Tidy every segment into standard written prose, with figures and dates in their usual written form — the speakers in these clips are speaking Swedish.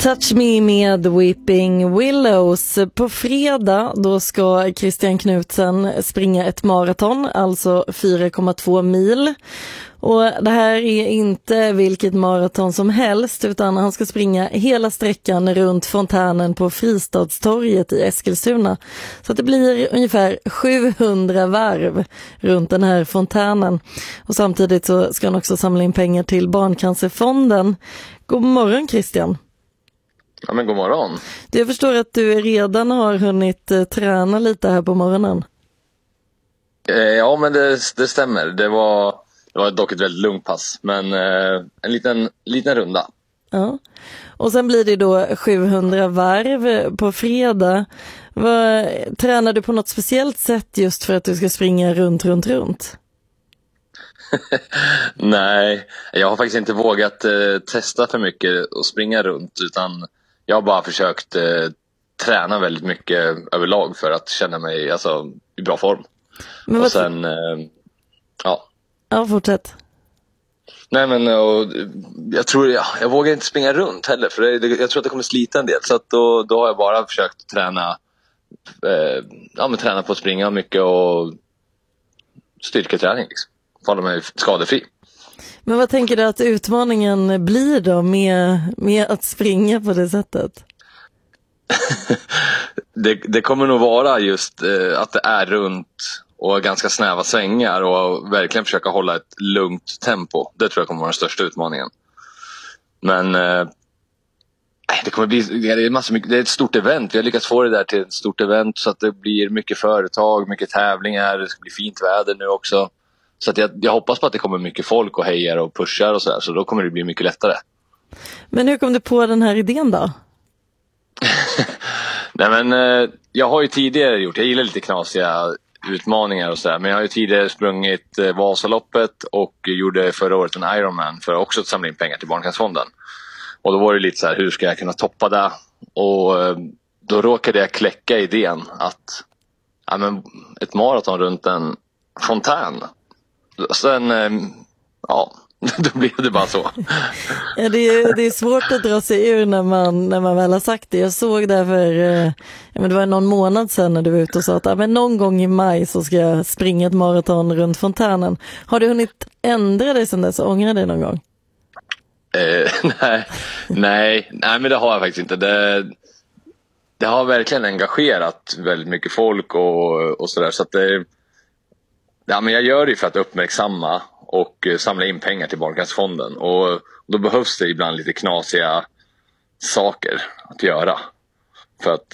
Touch Me med Weeping Willows. På fredag då ska Christian Knutsen springa ett maraton, alltså 4,2 mil. Och det här är inte vilket maraton som helst, utan han ska springa hela sträckan runt fontänen på Fristadstorget i Eskilstuna. Så att det blir ungefär 700 varv runt den här fontänen. Och samtidigt så ska han också samla in pengar till Barncancerfonden. God morgon Christian. Ja, men god morgon. Jag förstår att du redan har hunnit träna lite här på morgonen. Ja, men det stämmer. Det var dock ett väldigt lugnt pass, men en liten runda. Ja. Och sen blir det då 700 varv på fredag. Tränar du på något speciellt sätt just för att du ska springa runt? Nej, jag har faktiskt inte vågat testa för mycket och springa runt, utan jag har bara försökt träna väldigt mycket överlag för att känna mig i bra form. Men och sen, ja. Ja, fortsätt. Nej, men jag vågar inte springa runt heller, för jag tror att det kommer slita en del. Så att då har jag bara försökt träna på att springa mycket och styrketräning liksom. Hålla mig skadefri. Men vad tänker du att utmaningen blir då med att springa på det sättet? det kommer nog vara just att det är runt och ganska snäva svängar och verkligen försöka hålla ett lugnt tempo. Det tror jag kommer vara den största utmaningen. Men det kommer bli det är ett stort event. Vi har lyckats få det där till ett stort event så att det blir mycket företag, mycket tävlingar. Det ska bli fint väder nu också. Så att jag hoppas på att det kommer mycket folk och hejar och pushar och sådär. Så då kommer det bli mycket lättare. Men hur kom du på den här idén då? Nej, men jag har ju tidigare jag gillar lite knasiga utmaningar och sådär. Men jag har ju tidigare sprungit Vasaloppet och gjorde förra året en Ironman för att också samla in pengar till Barncancerfonden. Och då var det lite så här, hur ska jag kunna toppa det? Och då råkade jag kläcka idén att ett maraton runt en fontän. Sen, då blev det bara så. Ja, det är svårt att dra sig ur när man väl har sagt det. Jag såg därför, det var någon månad sedan när du var ute och sa att någon gång i maj så ska jag springa ett maraton runt fontänen. Har du hunnit ändra dig sedan dess och ångra dig någon gång? Nej, men det har jag faktiskt inte. Det har verkligen engagerat väldigt mycket folk och sådär. Så att men jag gör det för att uppmärksamma och samla in pengar till Barncancerfonden. Och då behövs det ibland lite knasiga saker att göra. För att,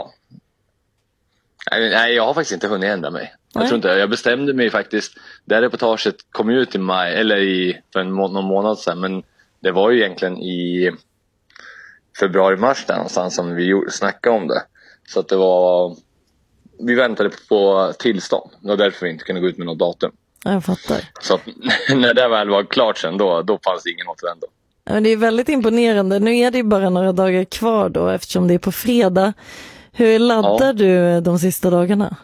Nej, jag har faktiskt inte hunnit ändra mig. Jag tror inte, jag bestämde mig faktiskt. Det här reportaget kom ut i maj, eller för någon månad sedan. Men det var ju egentligen i februari-mars där någonstans som vi snackade om det. Så att vi väntade på tillstånd. Det var därför vi inte kunde gå ut med något datum. Jag fattar. Så att, när det väl var klart sen, då fanns det ingen återvändo. Ja, det är väldigt imponerande. Nu är det bara några dagar kvar då, eftersom det är på fredag. Hur laddar du de sista dagarna?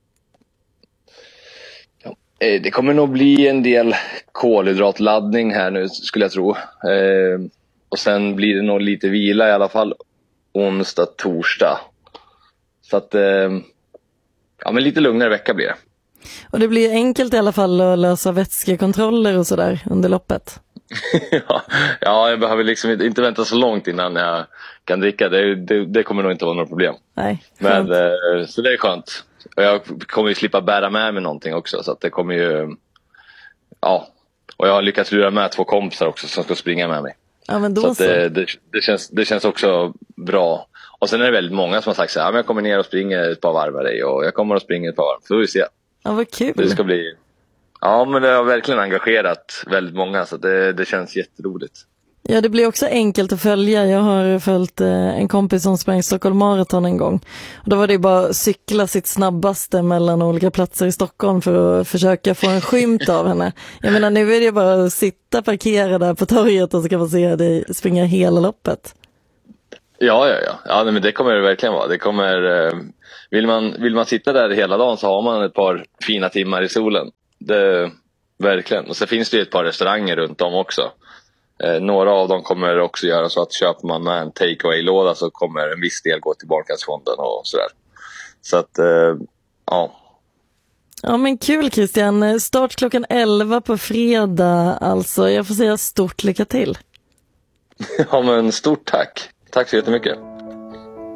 Ja, det kommer nog bli en del kolhydratladdning här nu, skulle jag tro. Och sen blir det nog lite vila i alla fall onsdag, torsdag. Så att men lite lugnare vecka blir det. Och det blir enkelt i alla fall att lösa vätskekontroller och sådär under loppet. Ja, jag behöver liksom inte vänta så långt innan jag kan dricka. Det kommer nog inte vara något problem. Nej, men, så det är skönt. Och jag kommer ju slippa bära med mig någonting också. Så att det kommer ju... Ja, och jag har lyckats lura med 2 kompisar också som ska springa med mig. Ja, men då så att det känns också bra. Och sen är det väldigt många som har sagt så här, jag kommer ner och springer ett par varv med dig. Och jag kommer att springa ett par varv. Så får vi se. Ja, vad kul. Det ska bli... Ja, men det har verkligen engagerat väldigt många, så det känns jätteroligt. Ja, det blir också enkelt att följa. Jag har följt en kompis som sprang Stockholm Marathon en gång. Och då var det bara att cykla sitt snabbaste mellan olika platser i Stockholm för att försöka få en skymt av henne. Jag menar, nu är det bara att sitta parkerad där på torget och så kan man se dig springa hela loppet. Ja, men det kommer det verkligen vara. Det kommer, vill man sitta där hela dagen så har man ett par fina timmar i solen. Det, verkligen. Och så finns det ju ett par restauranger runt om också. Några av dem kommer också göra så att köper man en takeaway-låda så kommer en viss del gå till Barncancerfonden och sådär. Så att, ja. Ja men kul Christian, start klockan 11 på fredag, alltså jag får säga stort lycka till. Ja men stort tack. Tack så jättemycket.